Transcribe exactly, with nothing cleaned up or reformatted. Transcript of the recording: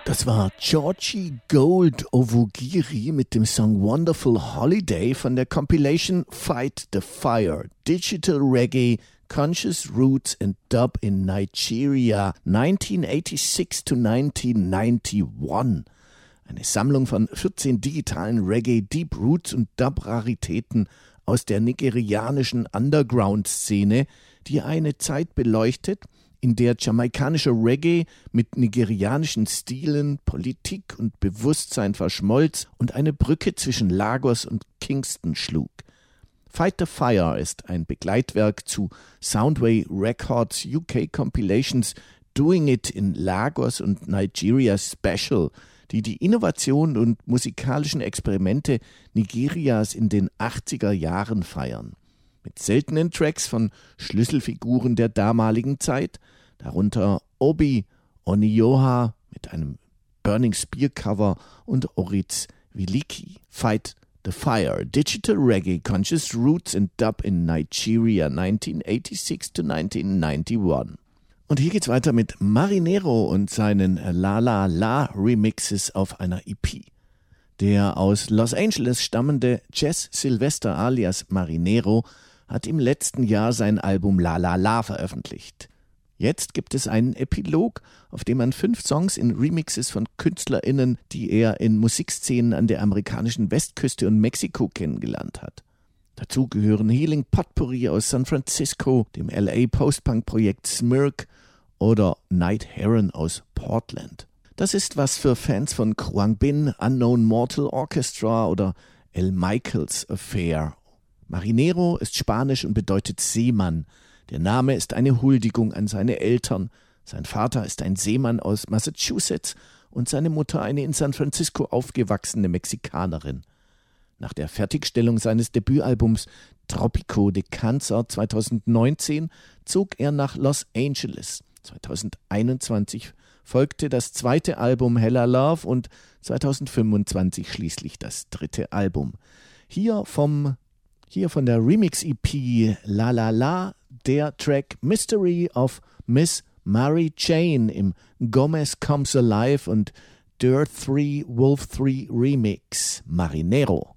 Das war Georgie Gold Ovugiri mit dem Song Wonderful Holiday von der Compilation Fight the Fire, Digital Reggae, Conscious Roots and Dub in Nigeria nineteen eighty-six to nineteen ninety-one. Eine Sammlung von vierzehn digitalen Reggae, Deep Roots und Dub-Raritäten aus der nigerianischen Underground-Szene, die eine Zeit beleuchtet, in der jamaikanischer Reggae mit nigerianischen Stilen, Politik und Bewusstsein verschmolz und eine Brücke zwischen Lagos und Kingston schlug. Fight the Fire ist ein Begleitwerk zu Soundway Records U K Compilations Doing It in Lagos und Nigeria Special, die die Innovation und musikalischen Experimente Nigerias in den achtziger Jahren feiern. Mit seltenen Tracks von Schlüsselfiguren der damaligen Zeit, darunter Obi Onioha mit einem Burning Spear Cover und Oritz Wiliki. Fight the Fire, Digital Reggae, Conscious Roots and Dub in Nigeria nineteen eighty-six to nineteen ninety-one. Und hier geht's weiter mit Marinero und seinen La La La Remixes auf einer E P. Der aus Los Angeles stammende Jess Sylvester alias Marinero hat im letzten Jahr sein Album La La La veröffentlicht. Jetzt gibt es einen Epilog, auf dem man fünf Songs in Remixes von KünstlerInnen, die er in Musikszenen an der amerikanischen Westküste und Mexiko kennengelernt hat. Dazu gehören Healing Potpourri aus San Francisco, dem L A Post-Punk-Projekt Smirk oder Night Heron aus Portland. Das ist was für Fans von Khruangbin, Unknown Mortal Orchestra oder El Michaels Affair. Marinero ist Spanisch und bedeutet Seemann. Der Name ist eine Huldigung an seine Eltern. Sein Vater ist ein Seemann aus Massachusetts und seine Mutter eine in San Francisco aufgewachsene Mexikanerin. Nach der Fertigstellung seines Debütalbums Tropico de Cancer zweitausendneunzehn zog er nach Los Angeles. zweitausendeinundzwanzig folgte das zweite Album Hella Love und zweitausendfünfundzwanzig schließlich das dritte Album. Hier vom Hier von der Remix-E P La La La, der Track Mystery of Miss Mary Jane im Gomez Comes Alive und Dirt drei Wolf drei Remix Marinero.